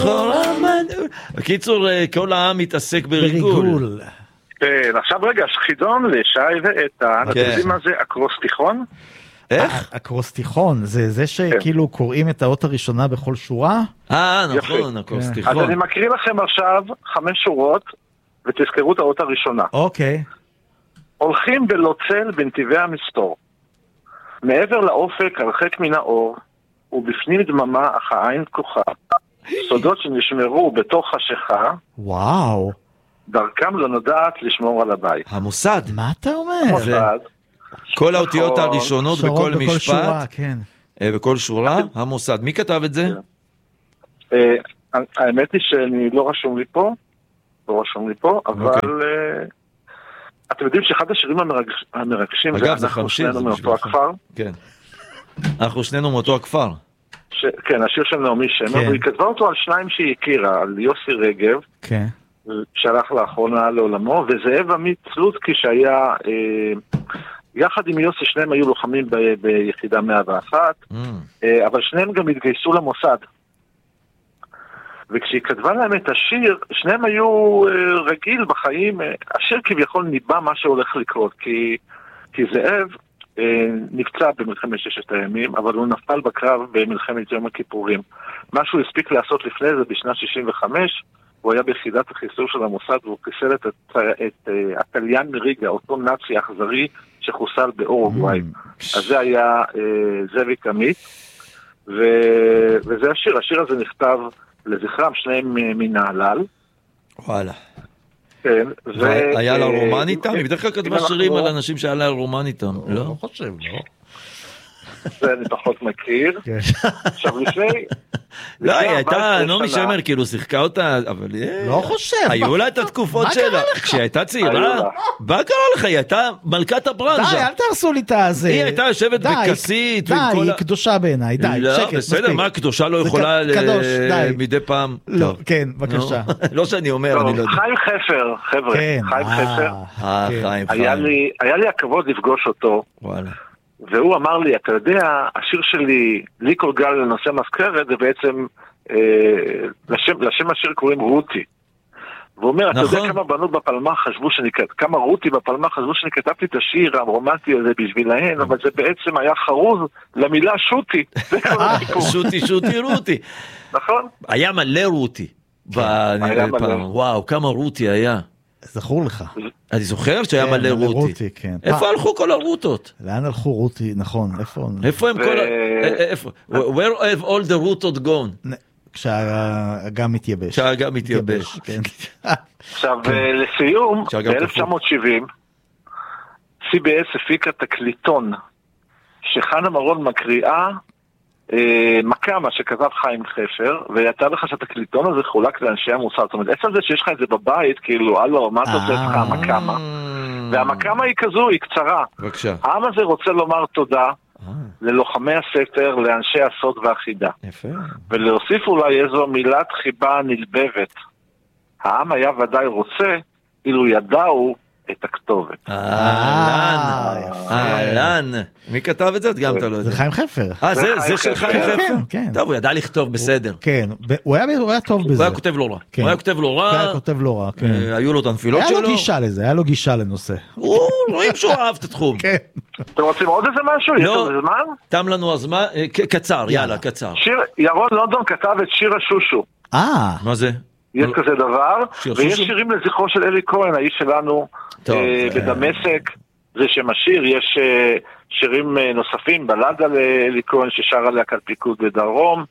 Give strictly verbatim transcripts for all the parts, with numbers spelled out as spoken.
שחור המנעול. בקיצור, כל העם מתעסק בריגול. כן, עכשיו רגע, חידון לשי ואיתן, אתם יודעים מה זה אקרוסטיכון? איך? אקרוסטיכון, זה זה שכאילו קוראים את האות הראשונה בכל שורה? אה, נכון, אקרוסטיכון. אז אני מקריא לכם עכשיו חמש שורות, ותזכרו את האות הראשונה. אוקיי. הולכים בלא צל בנתיבי המסתור. מעבר לאופק, הרחק מן האור, ובפנים דממה, אך העין כוחה. סודות שנשמרו בתוך חשיכה. וואו. דרכם לא נודעת לשמור על הבית. המוסד. מה אתה אומר? המוסד. כל האותיות הראשונות בכל משפט, בכל שורה, המוסד. מי כתב את זה? האמת היא שאני לא רשום לי פה, לא רשום לי פה, אבל אתם יודעים שאחד השירים המרגשים, אגב, זה חמשים, אנחנו שנינו מאותו הכפר. כן. אנחנו שנינו מאותו הכפר. כן, השיר של נעמי שמר, והיא כתבה אותו על שניים שהיא הכירה, על יוסי רגב, שהלך לאחרונה לעולמו, וזאב עמית סלוצקי שהיה... יחד עם יוסי, שניהם היו לוחמים ב- ביחידה מאה ואחת, mm. אבל שניהם גם התגייסו למוסד. וכשהיא כתבה להם את השיר, שניהם היו רגיל בחיים, השיר כביכול ניבא מה שהולך לקרות, כי, כי זאב נפצע במלחמת ששת הימים, אבל הוא נפל בקרב במלחמת יום הכיפורים. מה שהוא הספיק לעשות לפני זה בשנת שישים וחמש, הוא היה ביחידת החיסור של המוסד, והוא חיסל את, את, את הטליין מריגה, אותו נאצי אכזרי שחוסל באורוגוואי. Mm. אז זה היה אה, זאביק עמית, ו, וזה השיר. השיר הזה נכתב לזכרם, שניהם מנהלל. וואלה. כן. ו... היה לה רומן איתם? היא בדרך כלל כתבה שירים על אנשים שהיה לה רומן איתם. לא? לא חושב, לא. זה אני פחות מכיר. עכשיו לפני... לא, היא הייתה, נעמי שמר כאילו שיחקה אותה, אבל... לא חושב. היו לה את התקופות שלה. כשהיא הייתה צעירה, מה קרה לך? היא הייתה מלכת הברנז'ה. די, אל תרסו לי את הזה. היא הייתה יושבת בכסית. די, היא קדושה בעיניי, די, שקט, מספיק. בסדר, מה קדושה לא יכולה מדי פעם? לא, כן, בבקשה. לא שאני אומר, אני לא יודע. חיים חפר, חבר'ה, חיים חפר. היה לי הכבוד לפגוש אותו. וואלה. והוא אמר לי, אתה יודע, השיר שלי, לי כל גל לנושא מזכרת, זה בעצם, אה, לשם, לשם השיר קוראים רותי. והוא אומר, נכון. אתה יודע כמה בנות בפלמח חשבו שאני, כמה רותי בפלמח חשבו שאני כתבתי את השיר הרומנטי הזה בשבילהן, אבל זה בעצם היה חרוז למילה שוטי. זה כל הסיפור. שוטי, שוטי, רותי. נכון? היה מלא רותי. היה מלא. וואו, כמה רותי היה. זכור לך. אני זוכר שהיה מלא רותי. איפה הלכו כל הרוטות? לאן הלכו רותי, נכון, איפה? איפה הם כל... איפה? Where have all the רוטות gone? כשהאגם מתייבש. כשהאגם מתייבש. עכשיו, לסיום, ב-אלף תשע מאות שבעים, סי בי אס הפיקה תקליטון, שחנה מרון מקריאה, מקמה שכתב חיים חפר, ויצא לך שהתקליטון הזה חולק לאנשי המוסד. זאת אומרת, עצם זה שיש לך את זה בבית, כאילו, הלו, מה אתה עושה לך המקמה? והמקמה היא כזו, היא קצרה. בבקשה. העם הזה רוצה לומר תודה ללוחמי הסתר, לאנשי הסוד והחידה. יפה. ולהוסיף אולי איזו מילת חיבה נלבבת. העם היה ודאי רוצה, אילו ידעו את הכתובת. אהלן, אהלן. מי כתב את זה? גם אתה לא יודע. זה חיים חפר. אה, זה של חיים חפר? כן. טוב, הוא ידע לכתוב בסדר. כן, הוא היה טוב בזה. הוא היה כותב לא רע. הוא היה כותב לא רע. הוא היה כותב לא רע, כן. היו לו את הנפילות שלו. היה לו גישה לזה, היה לו גישה לנושא. הוא, רואים שהוא אהב את התחום. כן. אתם רוצים עוד איזה משהו? יש איזה זמן? תם לנו הזמן, קצר, יאללה, קצר. ירון לונדון כתב את שיר השושו. אה. מה זה? יש כזה דבר, ויש שירים לזכרו של אלי כהן, האיש שלנו בדמשק, זה שם השיר, יש שירים נוספים, בלדה לאלי כהן ששר עליה כאן פיקוד בדרום,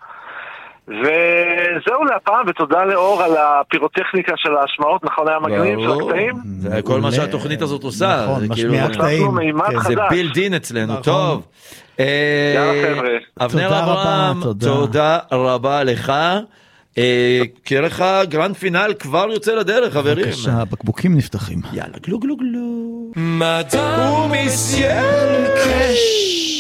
וזהו להפעם, ותודה לאור על הפירוטכניקה של ההשמעות, נכון היה מגניב של הקטעים? זה כל מה שהתוכנית הזאת עושה, נכון, משמיע קטעים, זה בילדין אצלנו, טוב. יאללה חבר'ה. אבנר אברהם, תודה רבה לך. כרך הגרנד פינל כבר יוצא לדרך, חברים. בבקשה, הבקבוקים נפתחים. יאללה, גלו גלו גלו. מדע ומסייל קש